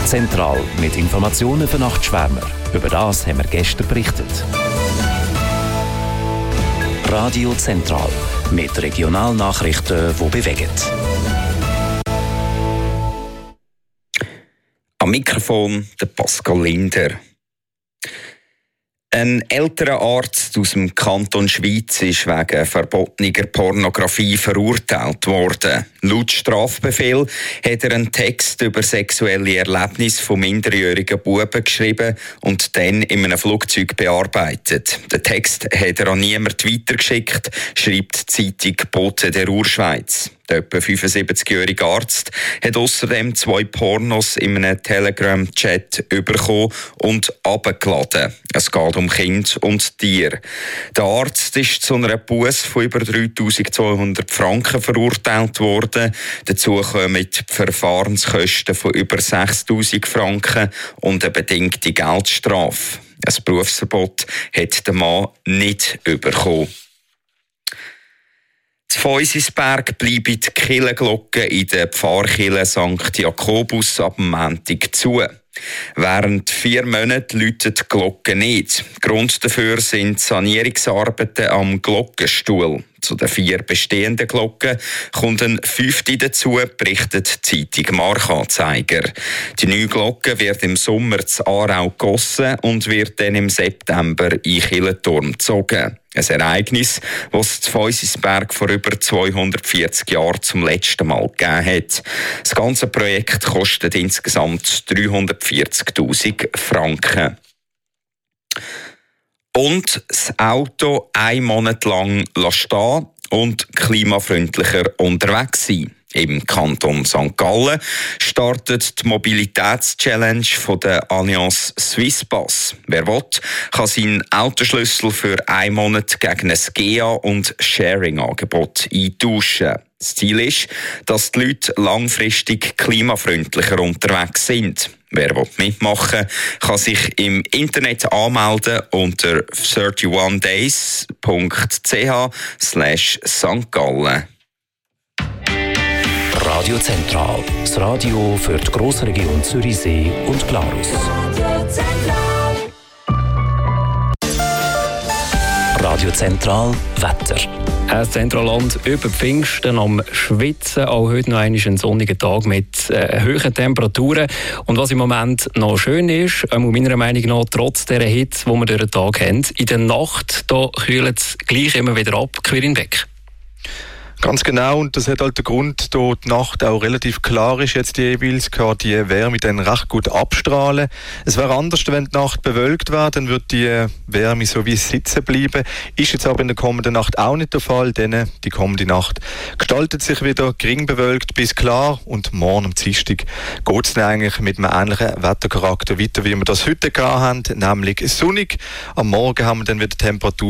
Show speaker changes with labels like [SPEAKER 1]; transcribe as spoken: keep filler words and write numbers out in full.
[SPEAKER 1] Zentral mit Informationen für Nachtschwärmer. Über das haben wir gestern berichtet. Radio Zentral mit Regionalnachrichten, die bewegen.
[SPEAKER 2] Am Mikrofon der Pascal Linder. Ein älterer Arzt aus dem Kanton Schwyz ist wegen verbotener Pornografie verurteilt worden. Laut Strafbefehl hat er einen Text über sexuelle Erlebnisse von minderjährigen Buben geschrieben und dann in einem Flugzeug bearbeitet. Den Text hat er an niemanden weitergeschickt, schreibt die Zeitung Bote der Urschweiz. Der etwa fünfundsiebzigjährige Arzt hat außerdem zwei Pornos in einem Telegram-Chat bekommen und abgeladen. Es geht um Kind und Tier. Der Arzt ist zu einer Busse von über dreitausendzweihundert Franken verurteilt worden. Dazu kommen die Verfahrenskosten von über sechstausend Franken und eine bedingte Geldstrafe. Ein Berufsverbot hat der Mann nicht bekommen. In Feusisberg bleiben die Kirchenglocken in der Pfarrkirche Sankt Jakobus ab dem Montag zu. Während vier Monaten läuten die Glocken nicht. Grund dafür sind Sanierungsarbeiten am Glockenstuhl. Zu den vier bestehenden Glocken kommt ein fünfte dazu, berichtet die Zeitung Mark-Anzeiger. Die neue Glocke wird im Sommer zu Aarau gegossen und wird dann im September in den Kirchenturm gezogen. Ein Ereignis, das es in Feusisberg vor über zweihundertvierzig Jahren zum letzten Mal gegeben hat. Das ganze Projekt kostet insgesamt dreihundertvierzigtausend Franken. Und das Auto einen Monat lang stehen und klimafreundlicher unterwegs sein. Im Kanton Sankt Gallen startet die Mobilitätschallenge von der Allianz Swisspass. Wer will, kann seinen Autoschlüssel für einen Monat gegen ein G E A- und Sharing-Angebot eintauschen. Das Ziel ist, dass die Leute langfristig klimafreundlicher unterwegs sind. Wer mitmachen will, kann sich im Internet anmelden unter einunddreißig days punkt c h slash Sankt Gallen.
[SPEAKER 1] Radio Zentral, das Radio für die Grossregion Zürichsee und Glarus. Radio Zentral Wetter.
[SPEAKER 3] Ein Zentralland über Pfingsten am Schwitzen. Auch heute noch einmal ein sonniger Tag mit äh, hohen Temperaturen. Und was im Moment noch schön ist, äh, meiner Meinung nach, trotz dieser Hitze, die wir durch den Tag haben, in der Nacht da kühlt es gleich immer wieder ab, quer hinweg.
[SPEAKER 4] Ganz genau, und das hat halt den Grund, da die Nacht auch relativ klar ist, jetzt jeweils, kann die Wärme dann recht gut abstrahlen. Es wäre anders, wenn die Nacht bewölkt wäre, dann würde die Wärme so wie sitzen bleiben. Ist jetzt aber in der kommenden Nacht auch nicht der Fall, denn die kommende Nacht gestaltet sich wieder gering bewölkt bis klar und morgen am Dienstag geht es dann eigentlich mit einem ähnlichen Wettercharakter weiter, wie wir das heute gehabt haben, nämlich sonnig. Am Morgen haben wir dann wieder Temperatur